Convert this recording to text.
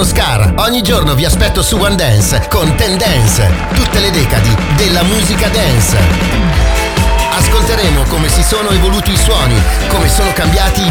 Stefano Scar. Ogni giorno vi aspetto su One Dance con Ten Dance, tutte le decadi della musica dance. Ascolteremo come si sono evoluti i suoni, come sono cambiati i